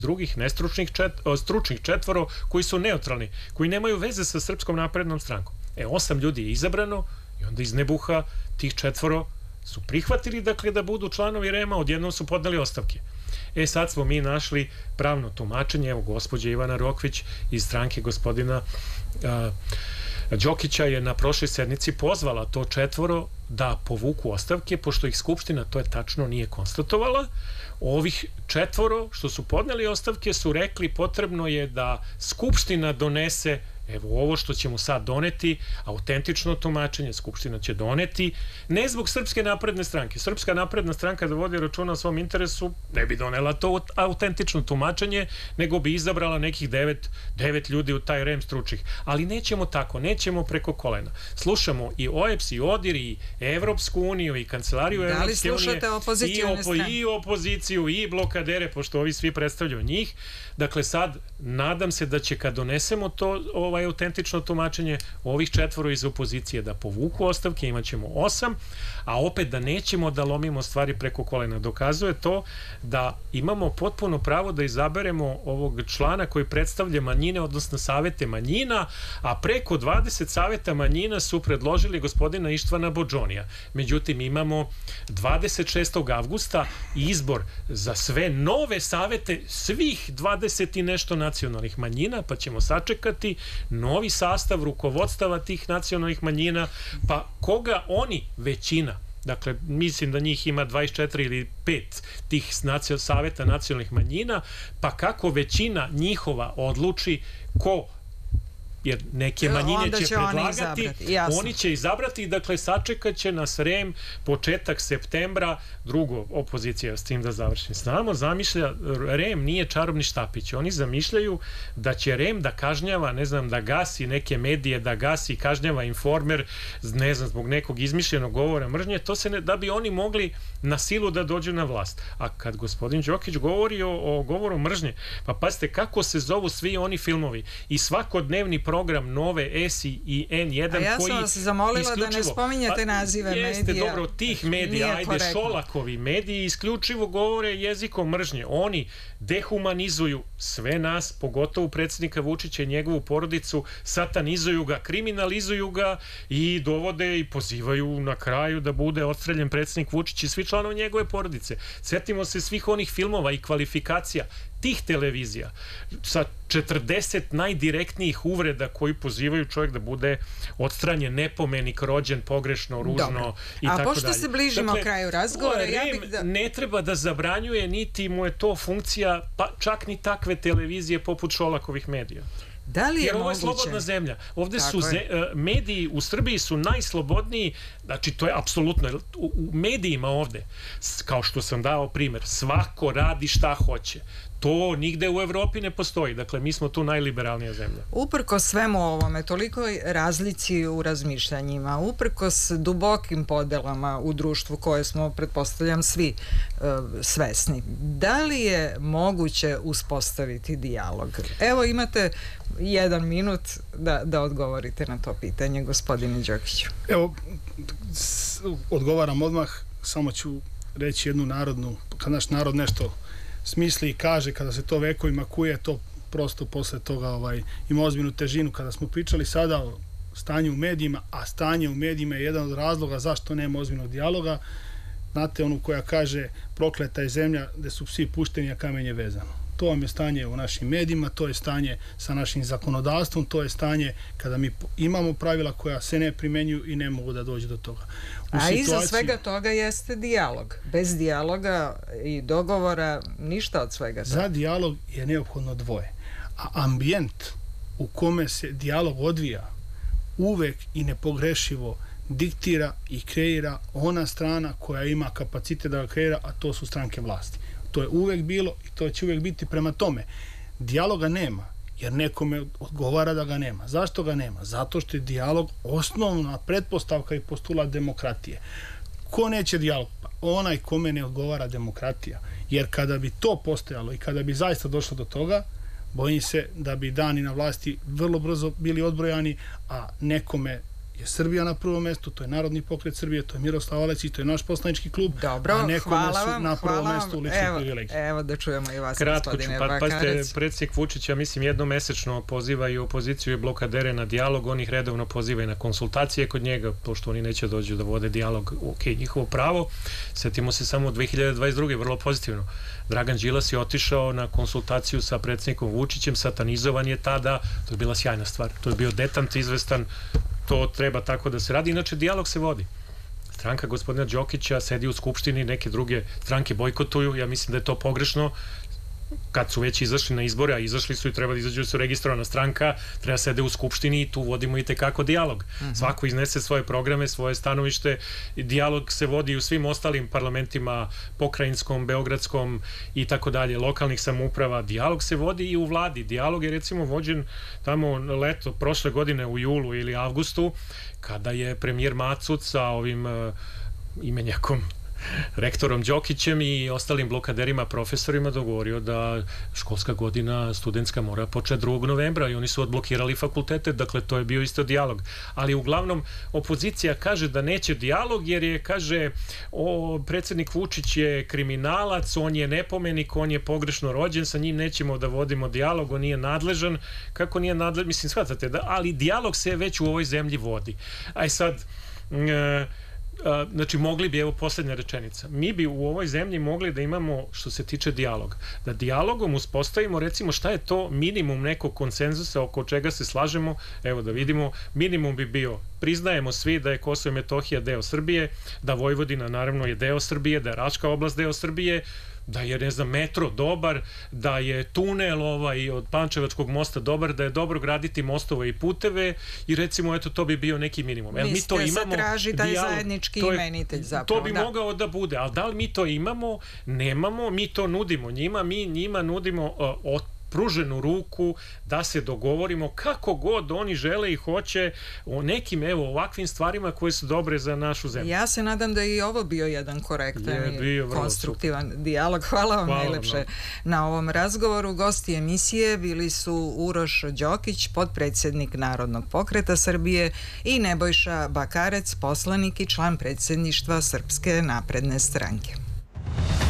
drugih stručnih četvoro koji su neutralni, koji nemaju veze sa Srpskom naprednom strankom. 8 ljudi je izabrano i onda iz nebuha tih četvoro su prihvatili, dakle, da budu članovi REM-a, odjednom su podneli ostavke. Sad smo mi našli pravno tumačenje, evo, gospođa Ivana Rokvić iz stranke gospodina Đokića je na prošloj sednici pozvala to četvoro da povuku ostavke, pošto ih Skupština, to je tačno, nije konstatovala. Ovih četvoro što su podneli ostavke su rekli potrebno je da Skupština donese, evo ovo što ćemo sad doneti, autentično tumačenje Skupština će doneti, ne zbog Srpske napredne stranke. Srpska napredna stranka da vodi računa o svom interesu ne bi donela to autentično tumačenje, nego bi izabrala nekih 9 ljudi u taj REM stručnih. Ali nećemo tako, nećemo preko kolena. Slušamo i OEBS, i ODIR, i Evropsku uniju, i Kancelariju Evropske unije. Da li slušate opozicione strane? I opoziciju, i blokadere, pošto ovi svi predstavljaju njih. Dakle, sad, nadam se da će kad donesemo to autentično tumačenje ovih četvoro iz opozicije da povuku ostavke, imat ćemo 8, a opet da nećemo da lomimo stvari preko kolena. Dokazuje to da imamo potpuno pravo da izaberemo ovog člana koji predstavlja manjine, odnosno savete manjina, a preko 20 saveta manjina su predložili gospodina Ištvana Bodžonija. Međutim, imamo 26. avgusta izbor za sve nove savete svih 20 i nešto nacionalnih manjina, pa ćemo sačekati novi sastav rukovodstava tih nacionalnih manjina, pa koga oni, većina, dakle, mislim da njih ima 24 ili 5 tih saveta nacionalnih manjina, pa kako većina njihova odluči ko, jer neke manjine će predlagati, oni će izabrati, dakle, sačekat će nas REM početak septembra. Drugo, opozicija, s tim da završim, znamo, zamišlja, REM nije čarobni štapić, oni zamišljaju da će REM da kažnjava, ne znam, da gasi neke medije, da gasi, kažnjava Informer, ne znam, zbog nekog izmišljenog govora mržnje, to se da bi oni mogli na silu da dođu na vlast. A kad gospodin Đokić govori o govoru mržnje, pa pazite kako se zovu svi oni filmovi i svakodnevni program Nove S i N1 koji... A ja sam vas zamolila da ne spominjete nazive medija. Jeste, dobro, tih medija, ajde, Šolakovi mediji isključivo govore jezikom mržnje. Oni dehumanizuju sve nas, pogotovo predsjednika Vučića i njegovu porodicu, satanizuju ga, kriminalizuju ga i dovode i pozivaju na kraju da bude odstreljen predsjednik Vučić i svi članovi njegove porodice. Sjetimo se svih onih filmova i kvalifikacija tih televizija sa 40 najdirektnijih uvreda koji pozivaju čovjek da bude odstranjen, nepomenik, rođen, pogrešno, ružno i tako dalje. A pošto se bližimo kraju razgovora, REM ne treba da zabranjuje, niti mu je to funkcija, pa čak ni takve televizije poput Šolakovih medija. Da li je jer ovo je moguće? Slobodna zemlja. Ovde su mediji u Srbiji su najslobodniji, znači to je apsolutno, u medijima ovde, kao što sam dao primjer, svako radi šta hoće. To nigde u Evropi ne postoji. Dakle, mi smo tu najliberalnija zemlja. Uprkos svemu ovome, tolikoj razlici u razmišljanjima, uprkos dubokim podelama u društvu koje smo, pretpostavljam, svi svesni, da li je moguće uspostaviti dijalog? Evo, imate 1 minut da odgovorite na to pitanje, gospodine Đokiću. Evo, odgovaram odmah, samo ću reći jednu narodnu, kad naš narod nešto smisli i kaže, kada se to vekovima kuje, to prosto posle toga ima ozbiljnu težinu. Kada smo pričali sada o stanju u medijima, a stanje u medijima je jedan od razloga zašto nema ozbiljnog dijaloga, znate onu koja kaže prokleta je zemlja gde su psi pušteni, a kamen je vezano. To vam je stanje u našim medijima, to je stanje sa našim zakonodavstvom, to je stanje kada mi imamo pravila koja se ne primenjuju i ne mogu da dođu do toga. A iza svega toga jeste dijalog. Bez dijaloga i dogovora ništa od svega. Za dijalog je neophodno dvoje. A ambijent u kome se dijalog odvija uvek i nepogrešivo diktira i kreira ona strana koja ima kapacitet da ga kreira, a to su stranke vlasti. To je uvek bilo i to će uvek biti. Prema tome. Dijaloga nema, jer nekome odgovara da ga nema. Zašto ga nema? Zato što je dijalog osnovna pretpostavka i postulat demokratije. Ko neće dijalog? Pa onaj kome ne odgovara demokratija. Jer kada bi to postojalo i kada bi zaista došlo do toga, bojim se da bi dani na vlasti vrlo brzo bili odbrojani, a nekome je Srbija na prvom mestu, to je Narodni pokret Srbije, to je Miroslav Aleksić, to je naš poslanički klub, dobro, a nekome su na prvom mestu lične privilegije. Evo da čujemo i vas, kratko gospodine ću, Bakarec. predsjednik Vučić, ja mislim, jednomesečno poziva i opoziciju i blokadere na dijalog, on ih redovno poziva i na konsultacije kod njega, pošto oni neće dođu da vode dijalog, ok, njihovo pravo. Setimo se samo 2022. vrlo pozitivno. Dragan Đilas je otišao na konsultaciju sa predsjednikom Vučićem, satanizovan je tada, to je bila sjajna stvar, to je bio detant izvestan, to treba tako da se radi, inače dijalog se vodi. Stranka gospodina Đokića sedi u skupštini, neke druge stranke bojkotuju, ja mislim da je to pogrešno, kad su već izašli na izbore, a izašli su i treba da izađu, su registrovana stranka, treba sede u skupštini i tu vodimo i tekako dijalog. Svako iznese svoje programe, svoje stanovište, dijalog se vodi u svim ostalim parlamentima, pokrajinskom, beogradskom i tako dalje, lokalnih samouprava, dijalog se vodi i u vladi. Dijalog je recimo vođen tamo leto, prošle godine u julu ili avgustu, kada je premijer Macuc sa ovim imenjakom rektorom Đokićem i ostalim blokaderima, profesorima dogovorio da školska godina studentska mora početi 2. novembra i oni su odblokirali fakultete, dakle to je bio isto dijalog. Ali uglavnom opozicija kaže da neće dijalog jer je, kaže, predsjednik Vučić je kriminalac, on je nepomenik, on je pogrešno rođen, sa njim nećemo da vodimo dijalog, on nije nadležan. Kako nije nadležan? Mislim, shvatate da, ali dijalog se već u ovoj zemlji vodi. Aj sad, znači mogli bi, evo posljednja rečenica, mi bi u ovoj zemlji mogli da imamo, što se tiče dijaloga, da dijalogom uspostavimo recimo šta je to minimum nekog konsenzusa oko čega se slažemo, evo da vidimo, minimum bi bio, priznajemo svi da je Kosovo i Metohija deo Srbije, da Vojvodina naravno je deo Srbije, da je Raška oblast deo Srbije, da je, ne znam, metro dobar, da je tunel od Pančevačkog mosta dobar, da je dobro graditi mostove i puteve i recimo, eto, to bi bio neki minimum. Mi ste se traži taj zajednički imenitelj zapravo. To bi mogao da bude, ali da li mi to imamo? Nemamo, mi to nudimo njima, mi njima nudimo pruženu ruku da se dogovorimo kako god oni žele i hoće o nekim, evo, ovakvim stvarima koje su dobre za našu zemlju. Ja se nadam da je i ovo bio jedan korektan i konstruktivan dijalog. Hvala vam najlepše na ovom razgovoru. Gosti emisije bili su Uroš Đokić, potpredsjednik Narodnog pokreta Srbije, i Nebojša Bakarec, poslanik i član predsjedništva Srpske napredne stranke.